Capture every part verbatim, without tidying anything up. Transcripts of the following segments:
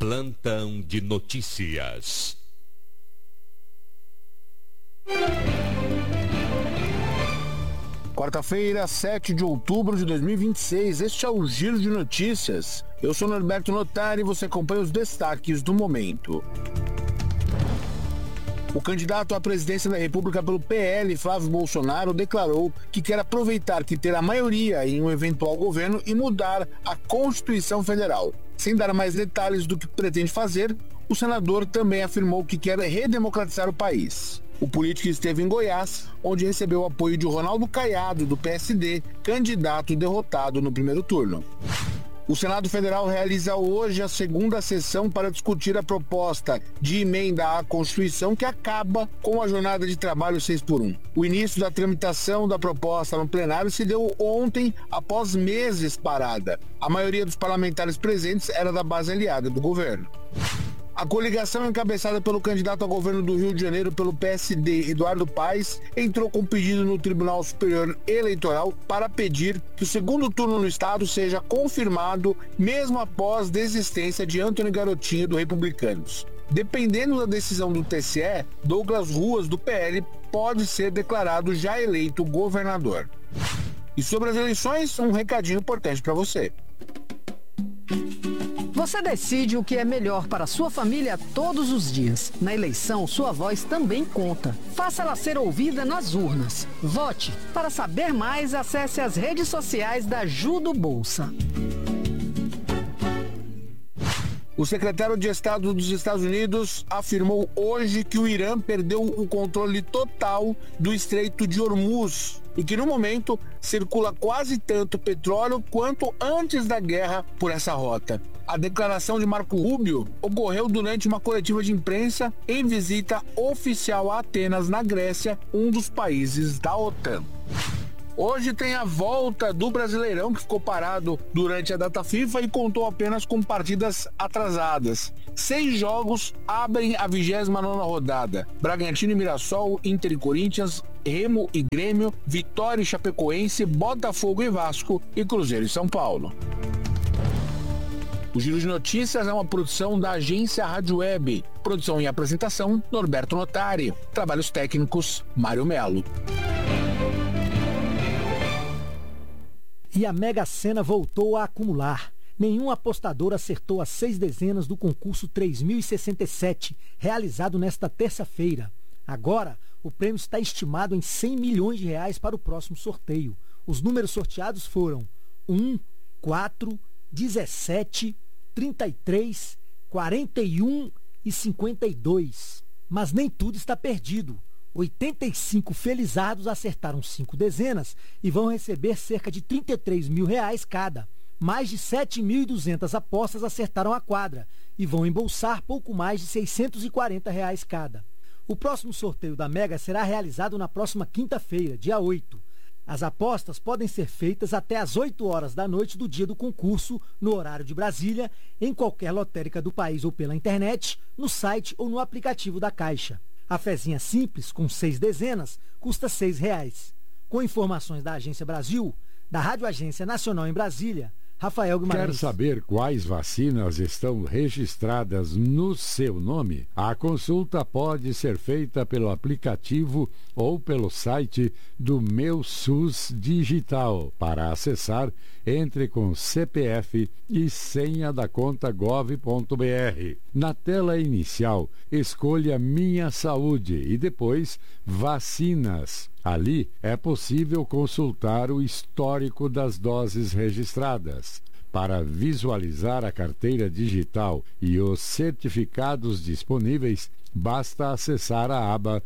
Plantão de notícias. Quarta-feira, sete de outubro de dois mil e vinte e seis, este é o Giro de Notícias. Eu sou Norberto Notari e você acompanha os destaques do momento. O candidato à presidência da República pelo P L, Flávio Bolsonaro, declarou que quer aproveitar que terá maioria em um eventual governo e mudar a Constituição Federal. Sem dar mais detalhes do que pretende fazer, o senador também afirmou que quer redemocratizar o país. O político esteve em Goiás, onde recebeu o apoio de Ronaldo Caiado, do P S D, candidato derrotado no primeiro turno. O Senado Federal realiza hoje a segunda sessão para discutir a proposta de emenda à Constituição que acaba com a jornada de trabalho seis por um. O início da tramitação da proposta no plenário se deu ontem, após meses parada. A maioria dos parlamentares presentes era da base aliada do governo. A coligação encabeçada pelo candidato ao governo do Rio de Janeiro pelo P S D, Eduardo Paes, entrou com pedido no Tribunal Superior Eleitoral para pedir que o segundo turno no estado seja confirmado mesmo após desistência de Antony Garotinho do Republicanos. Dependendo da decisão do T S E, Douglas Ruas, do P L, pode ser declarado já eleito governador. E sobre as eleições, um recadinho importante para você. Você decide o que é melhor para sua família todos os dias. Na eleição, sua voz também conta. Faça ela ser ouvida nas urnas. Vote. Para saber mais, acesse as redes sociais da Judo Bolsa. O secretário de Estado dos Estados Unidos afirmou hoje que o Irã perdeu o controle total do Estreito de Hormuz e que, no momento, circula quase tanto petróleo quanto antes da guerra por essa rota. A declaração de Marco Rubio ocorreu durante uma coletiva de imprensa em visita oficial a Atenas, na Grécia, um dos países da OTAN. Hoje tem a volta do Brasileirão, que ficou parado durante a data FIFA e contou apenas com partidas atrasadas. Seis jogos abrem a vigésima nona rodada. Bragantino e Mirassol, Inter e Corinthians, Remo e Grêmio, Vitória e Chapecoense, Botafogo e Vasco e Cruzeiro e São Paulo. O Giro de Notícias é uma produção da agência Rádio Web. Produção e apresentação, Norberto Notari. Trabalhos técnicos, Mário Melo. E a Mega Sena voltou a acumular. Nenhum apostador acertou as seis dezenas do concurso três mil e sessenta e sete, realizado nesta terça-feira. Agora, o prêmio está estimado em cem milhões de reais para o próximo sorteio. Os números sorteados foram um, quatro, dezessete, trinta e três, quarenta e um e cinquenta e dois. Mas nem tudo está perdido. oitenta e cinco felizados acertaram cinco dezenas e vão receber cerca de trinta e três mil reais cada. Mais de sete mil e duzentas apostas acertaram a quadra e vão embolsar pouco mais de seiscentos e quarenta reais cada. O próximo sorteio da Mega será realizado na próxima quinta-feira, dia oito. As apostas podem ser feitas até às oito horas da noite do dia do concurso, no horário de Brasília, em qualquer lotérica do país ou pela internet, no site ou no aplicativo da Caixa. A fezinha simples, com seis dezenas, custa seis reais. Com informações da Agência Brasil, da Rádio Agência Nacional em Brasília, Rafael Guimarães. Quer saber quais vacinas estão registradas no seu nome? A consulta pode ser feita pelo aplicativo ou pelo site do Meu SUS Digital. Para acessar, entre com C P F e senha da conta gov ponto br. Na tela inicial, escolha Minha Saúde e depois Vacinas. Ali é possível consultar o histórico das doses registradas. Para visualizar a carteira digital e os certificados disponíveis, basta acessar a aba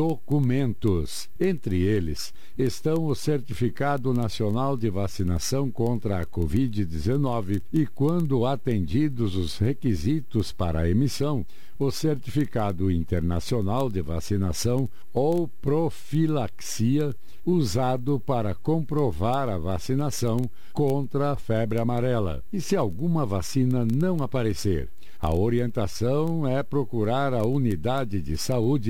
Documentos. Entre eles estão o Certificado Nacional de Vacinação contra a covid dezenove e, quando atendidos os requisitos para a emissão, o Certificado Internacional de Vacinação ou Profilaxia, usado para comprovar a vacinação contra a febre amarela. E se alguma vacina não aparecer, a orientação é procurar a unidade de saúde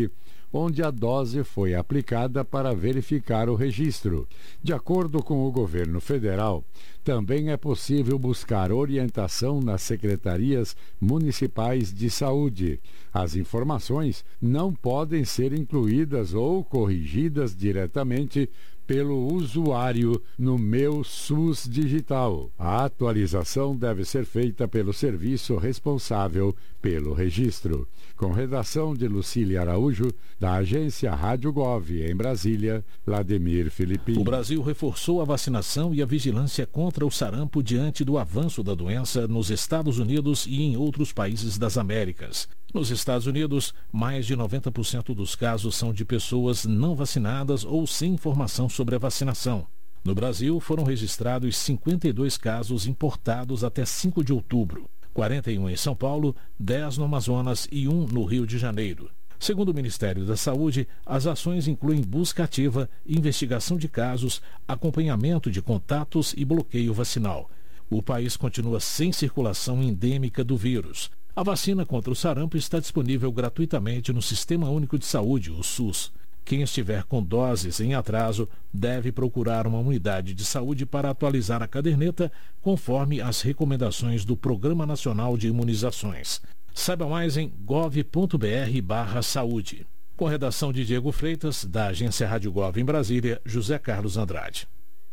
onde a dose foi aplicada para verificar o registro. De acordo com o governo federal, também é possível buscar orientação nas secretarias municipais de saúde. As informações não podem ser incluídas ou corrigidas diretamente pelo usuário no Meu SUS Digital. A atualização deve ser feita pelo serviço responsável pelo registro. Com redação de Lucília Araújo, da agência Rádio Gov, em Brasília, Vladimir Filipim. O Brasil reforçou a vacinação e a vigilância contra o sarampo diante do avanço da doença nos Estados Unidos e em outros países das Américas. Nos Estados Unidos, mais de noventa por cento dos casos são de pessoas não vacinadas ou sem informação sobre a vacinação. No Brasil, foram registrados cinquenta e dois casos importados até cinco de outubro, quarenta e um em São Paulo, dez no Amazonas e um no Rio de Janeiro. Segundo o Ministério da Saúde, as ações incluem busca ativa, investigação de casos, acompanhamento de contatos e bloqueio vacinal. O país continua sem circulação endêmica do vírus. A vacina contra o sarampo está disponível gratuitamente no Sistema Único de Saúde, o SUS. Quem estiver com doses em atraso deve procurar uma unidade de saúde para atualizar a caderneta conforme as recomendações do Programa Nacional de Imunizações. Saiba mais em gov ponto br barra saúde. Com redação de Diego Freitas, da agência Rádio Gov em Brasília, José Carlos Andrade.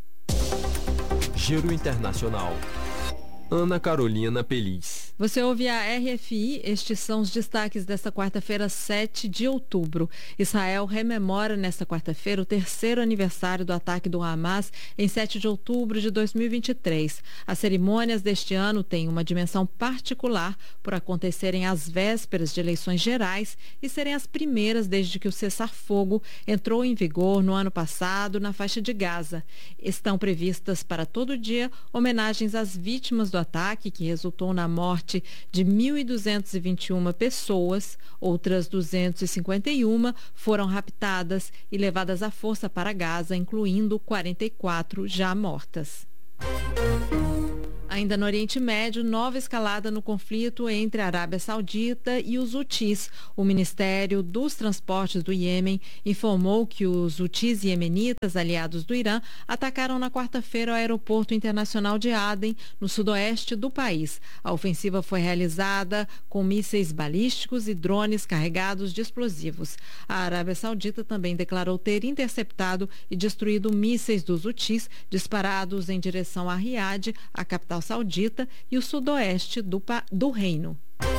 Giro Internacional. Ana Carolina Peliz. Você ouve a R F I, estes são os destaques desta quarta-feira, sete de outubro. Israel rememora nesta quarta-feira o terceiro aniversário do ataque do Hamas em sete de outubro de dois mil e vinte e três. As cerimônias deste ano têm uma dimensão particular por acontecerem às vésperas de eleições gerais e serem as primeiras desde que o cessar-fogo entrou em vigor no ano passado na faixa de Gaza. Estão previstas para todo dia homenagens às vítimas do ataque, que resultou na morte de mil duzentas e vinte e uma pessoas, outras duzentas e cinquenta e uma foram raptadas e levadas à força para Gaza, incluindo quarenta e quatro já mortas. Ainda no Oriente Médio, nova escalada no conflito entre a Arábia Saudita e os Houthis. O Ministério dos Transportes do Iêmen informou que os Houthis iemenitas, aliados do Irã, atacaram na quarta-feira o aeroporto internacional de Aden, no sudoeste do país. A ofensiva foi realizada com mísseis balísticos e drones carregados de explosivos. A Arábia Saudita também declarou ter interceptado e destruído mísseis dos Houthis disparados em direção a Riad, a capital saudita, e o sudoeste do, do reino.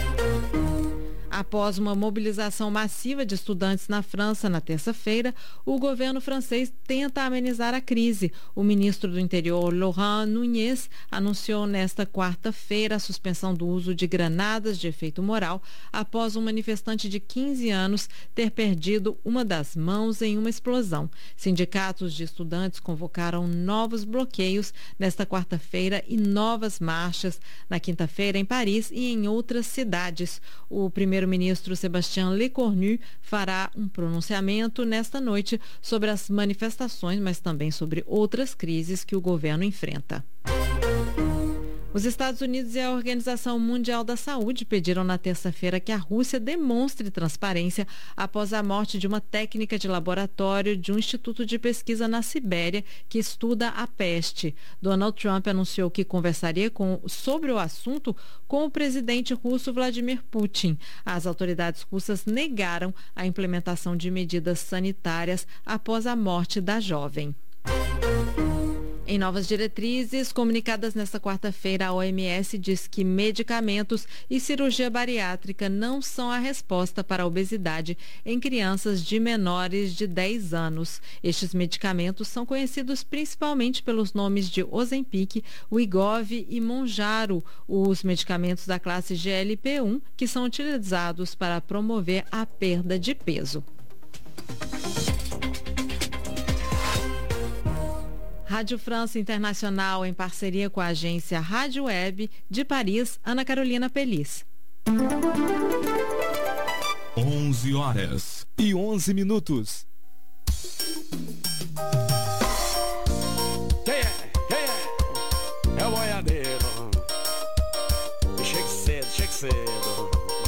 Após uma mobilização massiva de estudantes na França na terça-feira, o governo francês tenta amenizar a crise. O ministro do Interior, Laurent Nunez, anunciou nesta quarta-feira a suspensão do uso de granadas de efeito moral após um manifestante de quinze anos ter perdido uma das mãos em uma explosão. Sindicatos de estudantes convocaram novos bloqueios nesta quarta-feira e novas marchas na quinta-feira em Paris e em outras cidades. O primeiro O primeiro-ministro Sébastien Lecornu fará um pronunciamento nesta noite sobre as manifestações, mas também sobre outras crises que o governo enfrenta. Os Estados Unidos e a Organização Mundial da Saúde pediram na terça-feira que a Rússia demonstre transparência após a morte de uma técnica de laboratório de um instituto de pesquisa na Sibéria que estuda a peste. Donald Trump anunciou que conversaria com, sobre o assunto com o presidente russo Vladimir Putin. As autoridades russas negaram a implementação de medidas sanitárias após a morte da jovem. Em novas diretrizes comunicadas nesta quarta-feira, a O M S diz que medicamentos e cirurgia bariátrica não são a resposta para a obesidade em crianças de menores de dez anos. Estes medicamentos são conhecidos principalmente pelos nomes de Ozempic, Wegovy e Mounjaro, os medicamentos da classe G L P um, que são utilizados para promover a perda de peso. Rádio França Internacional, em parceria com a agência Rádio Web de Paris, Ana Carolina Peliz. onze horas e onze minutos.